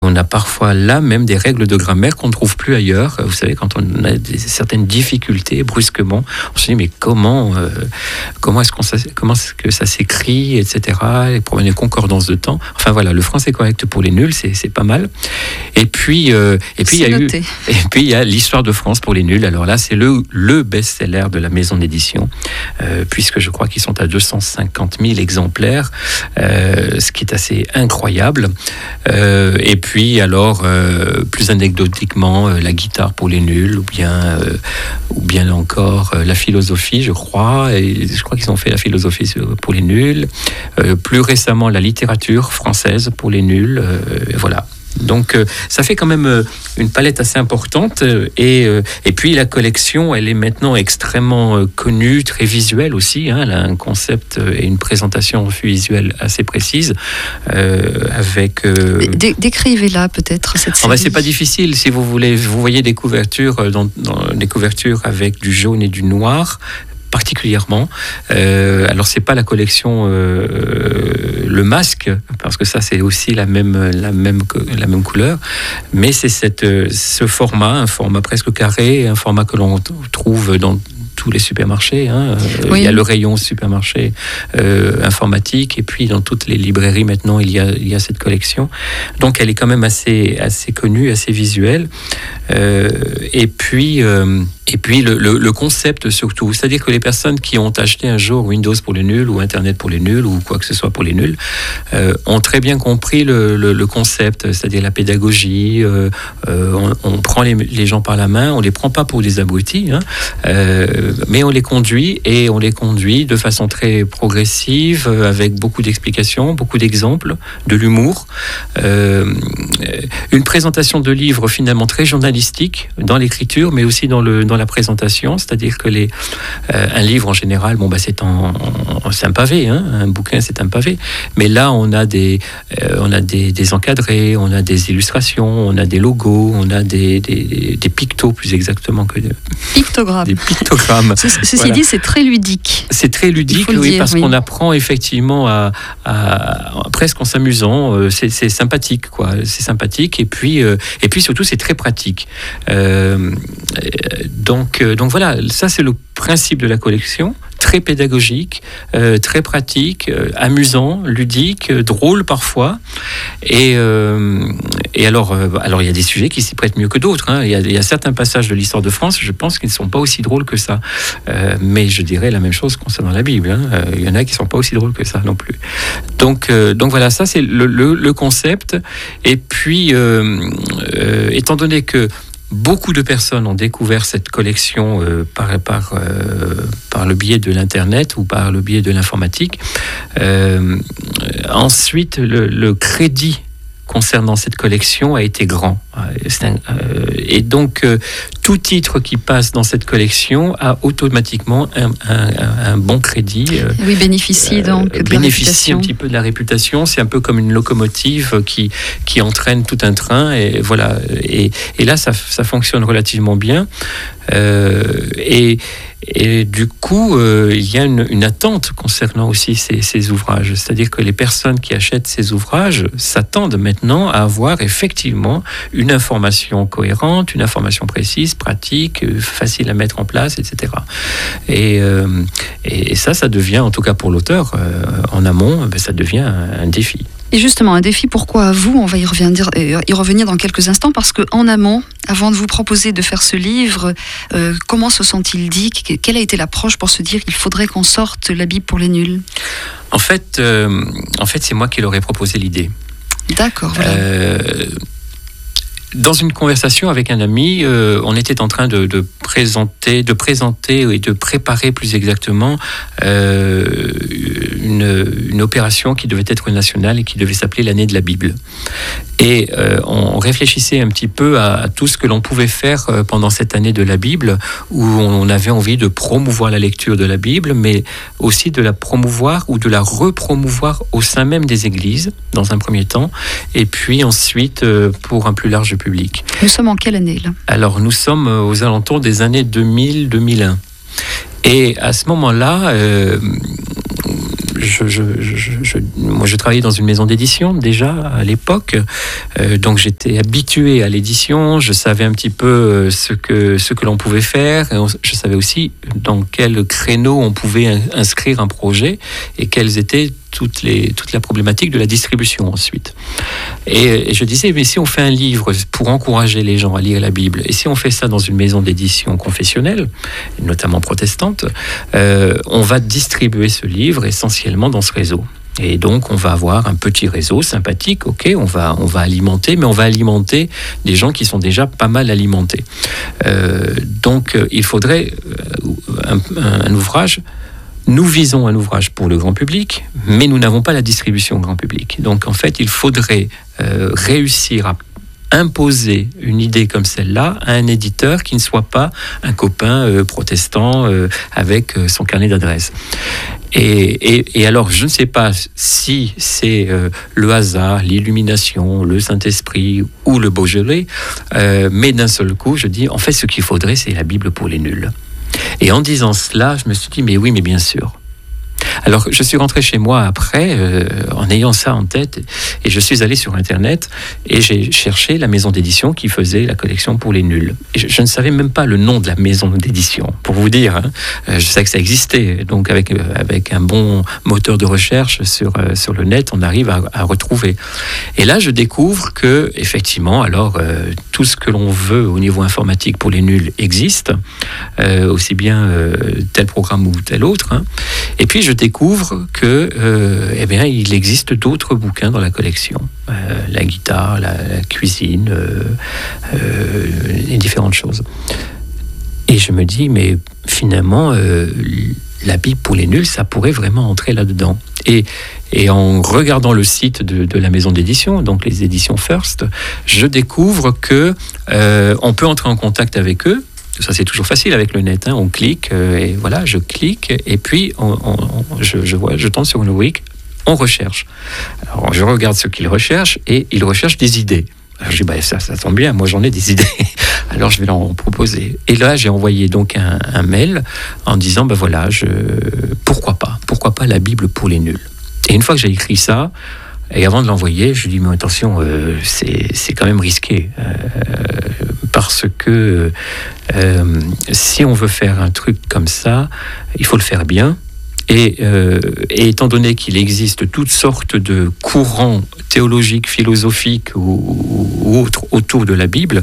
on a parfois là même des règles de grammaire qu'on ne trouve plus ailleurs. Vous savez, quand on a certaines difficultés, brusquement, on se dit mais comment est-ce que ça s'écrit, etc. Les problèmes de concordance de temps. Enfin voilà, le français correct pour les nuls, c'est pas mal. Et puis il y a l'histoire de France pour les nuls. Alors là, c'est le best-seller de la maison d'édition, puisque je crois qu'ils sont à 250 000 exemplaires, ce qui est assez incroyable. Et puis alors, plus anecdotiquement, la guitare pour les nuls, ou bien encore la philosophie, je crois. Et je crois qu'ils ont fait la philosophie pour les nuls. Plus récemment, la littérature française pour les nuls. Voilà. Donc ça fait quand même une palette assez importante et puis la collection, elle est maintenant extrêmement connue, très visuelle aussi, hein. Elle a un concept et une présentation visuelle assez précise avec décrivez-la peut-être cette série. C'est pas difficile, si vous voulez. Vous voyez des couvertures dans des couvertures avec du jaune et du noir particulièrement. Alors c'est pas la collection Le Masque, parce que ça c'est aussi la même couleur, mais c'est ce format, un format presque carré, un format que l'on trouve dans tous les supermarchés, hein. Oui. Il y a le rayon supermarché informatique, et puis dans toutes les librairies maintenant il y a cette collection. Donc elle est quand même assez connue, assez visuelle. Et puis le concept surtout, c'est-à-dire que les personnes qui ont acheté un jour Windows pour les nuls ou Internet pour les nuls ou quoi que ce soit pour les nuls ont très bien compris le concept, c'est-à-dire la pédagogie. On prend les gens par la main, on les prend pas pour des abrutis, hein, mais on les conduit de façon très progressive, avec beaucoup d'explications, beaucoup d'exemples, de l'humour, une présentation de livres finalement très journalistique dans l'écriture, mais aussi dans la présentation, c'est-à-dire que un livre en général, c'est un pavé, hein, un bouquin c'est un pavé, mais là on a des encadrés, on a des illustrations, on a des logos, on a des pictos plus exactement que pictogrammes. Des pictogrammes. Ceci voilà. Dit, c'est très ludique. C'est très ludique, oui, parce qu'on apprend effectivement à presque en s'amusant. C'est sympathique, quoi. C'est sympathique, et puis surtout c'est très pratique. Donc voilà, ça c'est le principe de la collection, très pédagogique, très pratique, amusant, ludique, drôle parfois. Et alors il y a des sujets qui s'y prêtent mieux que d'autres, hein. Il y a certains passages de l'histoire de France, je pense qu'ils ne sont pas aussi drôles que ça. Mais je dirais la même chose concernant la Bible, hein. Il y en a qui ne sont pas aussi drôles que ça non plus. Donc voilà, ça c'est le concept. Et puis, étant donné que beaucoup de personnes ont découvert cette collection par le biais de l'Internet ou par le biais de l'informatique. Ensuite, le crédit concernant cette collection a été grand. Et donc, tout titre qui passe dans cette collection a automatiquement un bon crédit. Oui, bénéficie donc de bénéficie un petit peu de la réputation. C'est un peu comme une locomotive qui entraîne tout un train. Et voilà. Et là, ça fonctionne relativement bien. Et du coup, il y a une attente concernant aussi ces ouvrages. C'est-à-dire que les personnes qui achètent ces ouvrages s'attendent maintenant à avoir effectivement une information cohérente, une information précise, pratique, facile à mettre en place, etc. Et ça devient, en tout cas pour l'auteur, en amont, ça devient un défi. Et justement, un défi, pourquoi à vous? On va y revenir dans quelques instants, parce qu'en amont, avant de vous proposer de faire ce livre, comment se sont-ils dit? Quelle a été l'approche pour se dire qu'il faudrait qu'on sorte la Bible pour les nuls? En fait, c'est moi qui leur ai proposé l'idée. D'accord, voilà. Dans une conversation avec un ami, on était en train de présenter et de préparer plus exactement une opération qui devait être nationale et qui devait s'appeler l'année de la Bible. Et on réfléchissait un petit peu à tout ce que l'on pouvait faire pendant cette année de la Bible, où on avait envie de promouvoir la lecture de la Bible, mais aussi de la promouvoir ou de la repromouvoir au sein même des églises, dans un premier temps, et puis ensuite pour un plus large public. Nous sommes en quelle année, là? Alors, nous sommes aux alentours des années 2000-2001. Et à ce moment-là, moi, je travaillais dans une maison d'édition déjà à l'époque, donc j'étais habitué à l'édition. Je savais un petit peu ce que l'on pouvait faire. Je savais aussi dans quel créneau on pouvait inscrire un projet et quelles étaient toute la problématique de la distribution ensuite. Et je disais, mais si on fait un livre pour encourager les gens à lire la Bible, et si on fait ça dans une maison d'édition confessionnelle, notamment protestante, on va distribuer ce livre essentiellement dans ce réseau. Et donc, on va avoir un petit réseau sympathique, ok, on va alimenter, mais on va alimenter des gens qui sont déjà pas mal alimentés. Donc, il faudrait un ouvrage. Nous visons un ouvrage pour le grand public, mais nous n'avons pas la distribution au grand public. Donc, en fait, il faudrait réussir à imposer une idée comme celle-là à un éditeur qui ne soit pas un copain protestant avec son carnet d'adresses. Et alors, je ne sais pas si c'est le hasard, l'illumination, le Saint-Esprit ou le Beaujolais, mais d'un seul coup, je dis, en fait, ce qu'il faudrait, c'est la Bible pour les nuls. Et en disant cela, je me suis dit, mais oui, mais bien sûr. Alors, je suis rentré chez moi après, en ayant ça en tête, et je suis allé sur Internet, et j'ai cherché la maison d'édition qui faisait la collection pour les nuls. Et je ne savais même pas le nom de la maison d'édition, pour vous dire. Hein. Je sais que ça existait, donc avec un bon moteur de recherche sur le net, on arrive à retrouver. Et là, je découvre que, effectivement, alors, tout ce que l'on veut au niveau informatique pour les nuls existe, aussi bien tel programme ou tel autre. Hein. Et puis, je découvre que, il existe d'autres bouquins dans la collection. La guitare, la cuisine, et différentes choses. Et je me dis, mais finalement, la Bible pour les nuls, ça pourrait vraiment entrer là-dedans. Et en regardant le site de la maison d'édition, donc les éditions First, je découvre que on peut entrer en contact avec eux. Ça, c'est toujours facile avec le net. Hein. On clique, et voilà, je clique, et puis je tombe sur une rubrique, on recherche. Alors, je regarde ce qu'ils recherchent, et ils recherchent des idées. Alors, je dis, ça tombe bien, moi j'en ai des idées. Alors, je vais leur en proposer. Et là, j'ai envoyé donc un mail en disant, pourquoi pas la Bible pour les nuls. Et une fois que j'ai écrit ça, et avant de l'envoyer, je lui dis, mais attention, c'est quand même risqué. Parce que si on veut faire un truc comme ça, il faut le faire bien. Et étant donné qu'il existe toutes sortes de courants théologiques, philosophiques ou autres autour de la Bible,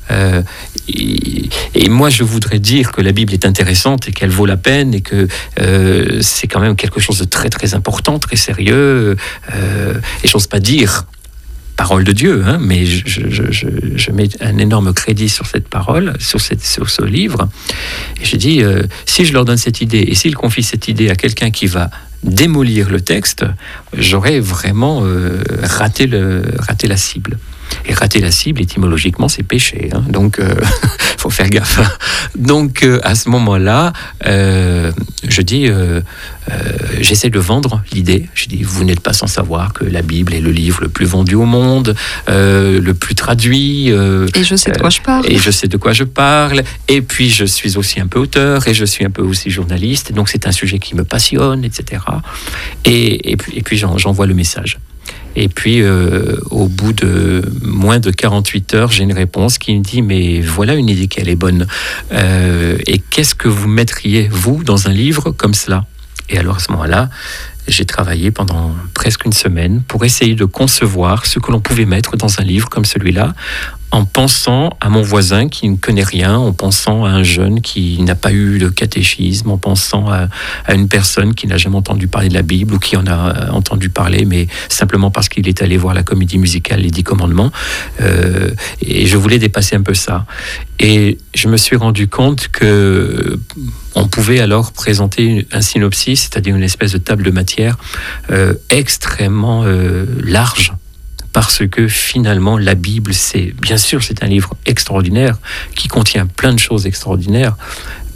et moi je voudrais dire que la Bible est intéressante et qu'elle vaut la peine et que c'est quand même quelque chose de très très important, très sérieux, et j'ose pas dire parole de Dieu, hein, mais je mets un énorme crédit sur cette parole, sur ce livre. Et je dis, si je leur donne cette idée, et s'ils confient cette idée à quelqu'un qui va démolir le texte, j'aurais vraiment raté la cible. Et rater la cible, étymologiquement, c'est péché. Hein, donc, faut faire gaffe. Donc, à ce moment-là, je dis, j'essaie de vendre l'idée. Je dis, vous n'êtes pas sans savoir que la Bible est le livre le plus vendu au monde, le plus traduit. Et je sais de quoi je parle. Et je sais de quoi je parle. Et puis, je suis aussi un peu auteur, et je suis un peu aussi journaliste. Donc, c'est un sujet qui me passionne, etc. Et puis j'envoie le message. Et puis, au bout de moins de 48 heures, j'ai une réponse qui me dit « Mais voilà une idée qui est bonne. Et qu'est-ce que vous mettriez, vous, dans un livre comme cela ?» Et alors, à ce moment-là, j'ai travaillé pendant presque une semaine pour essayer de concevoir ce que l'on pouvait mettre dans un livre comme celui-là, en pensant à mon voisin qui ne connaît rien, en pensant à un jeune qui n'a pas eu de catéchisme, en pensant à une personne qui n'a jamais entendu parler de la Bible ou qui en a entendu parler, mais simplement parce qu'il est allé voir la comédie musicale Les 10 Commandements. Et je voulais dépasser un peu ça. Et je me suis rendu compte que on pouvait alors présenter un synopsis, c'est-à-dire une espèce de table de matière extrêmement large. Parce que finalement, la Bible, c'est un livre extraordinaire qui contient plein de choses extraordinaires,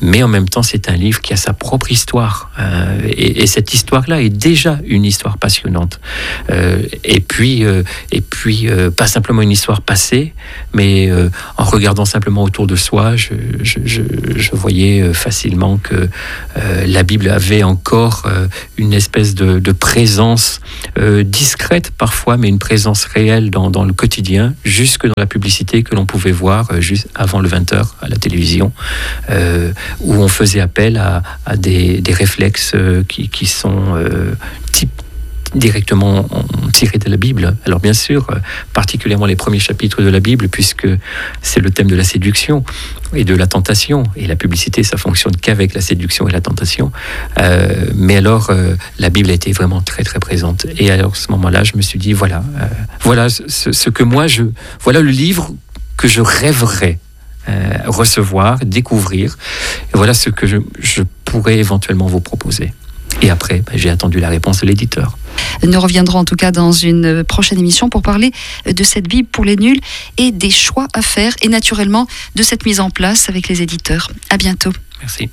mais en même temps, c'est un livre qui a sa propre histoire. Et cette histoire-là est déjà une histoire passionnante. Et puis, pas simplement une histoire passée, mais en regardant simplement autour de soi, je voyais facilement que la Bible avait encore une espèce de présence discrète parfois, mais une présence réelle dans le quotidien, jusque dans la publicité que l'on pouvait voir juste avant le 20h à la télévision, où on faisait appel à des réflexes qui sont directement tirés de la Bible. Alors bien sûr, particulièrement les premiers chapitres de la Bible, puisque c'est le thème de la séduction et de la tentation. Et la publicité, ça fonctionne qu'avec la séduction et la tentation. Mais alors, la Bible a été vraiment très très présente. Et alors, à ce moment-là, je me suis dit, voilà ce que moi, voilà le livre que je rêverais recevoir, découvrir. Et voilà ce que je pourrais éventuellement vous proposer. Et après, j'ai attendu la réponse de l'éditeur. Nous reviendrons en tout cas dans une prochaine émission pour parler de cette Bible pour les nuls et des choix à faire et naturellement de cette mise en place avec les éditeurs. À bientôt. Merci.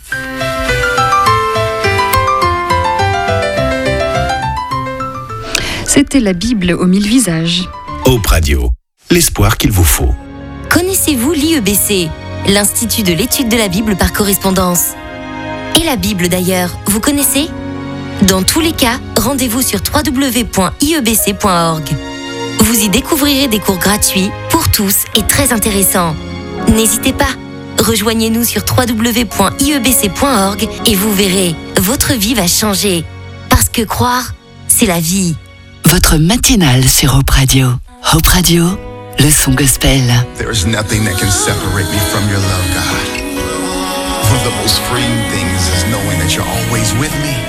C'était la Bible aux 1000 visages. Hope Radio, l'espoir qu'il vous faut. Connaissez-vous l'IEBC, l'Institut de l'étude de la Bible par correspondance? Et la Bible d'ailleurs, vous connaissez? Dans tous les cas, rendez-vous sur www.iebc.org. Vous y découvrirez des cours gratuits pour tous et très intéressants. N'hésitez pas, rejoignez-nous sur www.iebc.org et vous verrez, votre vie va changer. Parce que croire, c'est la vie. Votre matinale sur Hope Radio. Hope Radio, le son gospel. There is nothing that can separate me from your love, God. One of the most freeing things is knowing that you're always with me.